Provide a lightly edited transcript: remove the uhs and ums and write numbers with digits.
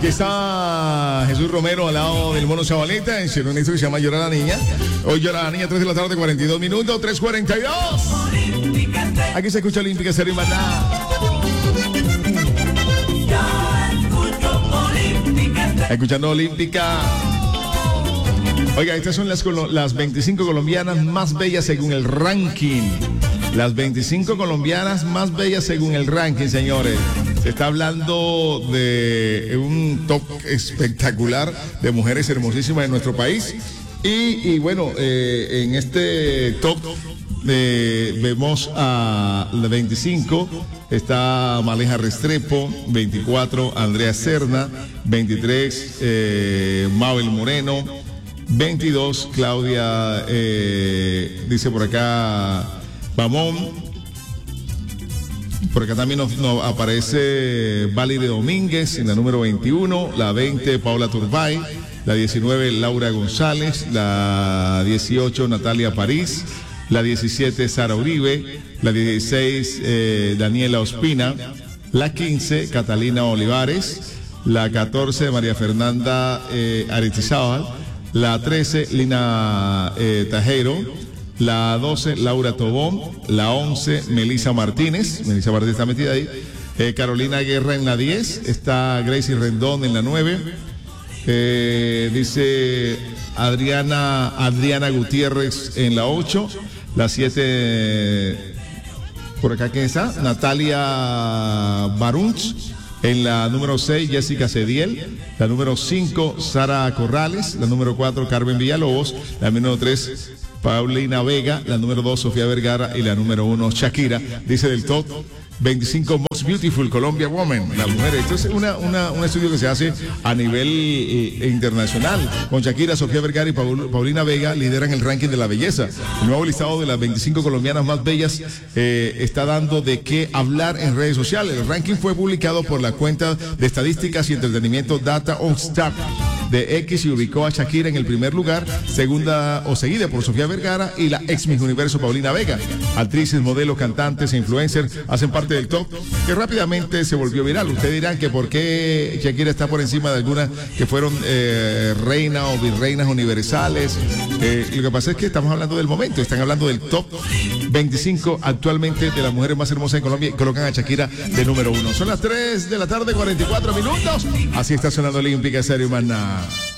Aquí está Jesús Romero al lado del mono Chavaleta en esto que se llama Llora la Niña. Hoy Llora la Niña, 3 de la tarde, 42 minutos, 3:42. Aquí se escucha Olímpica Estéreo y Maná. Escuchando Olímpica. Oiga, estas son las 25 colombianas más bellas según el ranking. Las 25 colombianas más bellas según el ranking, señores. Se está hablando de un top espectacular de mujeres hermosísimas de nuestro país. Y bueno, en este top vemos a la 25, está Maleja Restrepo, 24, Andrea Serna, 23, Mabel Moreno, 22, Claudia, dice por acá, Bamón. Por acá también nos aparece Valide Domínguez en la número 21, la 20, Paula Turbay, la 19, Laura González, la 18, Natalia París, la 17, Sara Uribe, la 16, Daniela Ospina, la 15, Catalina Olivares, la 14, María Fernanda Aritizábal, la 13, Lina Tajero, la 12, Laura Tobón, la 11, Melissa Martínez está metida ahí, Carolina Guerra en la 10, está Gracie Rendón en la 9, dice Adriana Gutiérrez en la 8, la 7, por acá ¿quién está? Natalia Barunch, en la número 6, Jessica Cediel, la número 5, Sara Corrales, la número 4, Carmen Villalobos, la número 3, Paulina Vega, la número 2, Sofía Vergara y la número 1, Shakira. Dice del top 25 Most Beautiful Colombia Women, las mujeres. Esto es un estudio que se hace a nivel internacional. Con Shakira, Sofía Vergara y Paulina Vega lideran el ranking de la belleza. El nuevo listado de las 25 colombianas más bellas está dando de qué hablar en redes sociales. El ranking fue publicado por la cuenta de estadísticas y entretenimiento Data on Star de X y ubicó a Shakira en el primer lugar, seguida por Sofía Vergara y la ex Miss Universo Paulina Vega. Actrices, modelos, cantantes e influencers hacen parte del top que rápidamente se volvió viral. Ustedes dirán que por qué Shakira está por encima de algunas que fueron reinas o virreinas universales. Lo que pasa es que estamos hablando del momento, están hablando del top 25 actualmente de las mujeres más hermosas en Colombia y colocan a Shakira de número 1. Son las 3 de la tarde, 44 minutos. Así está sonando Olímpica Estéreo y Maná.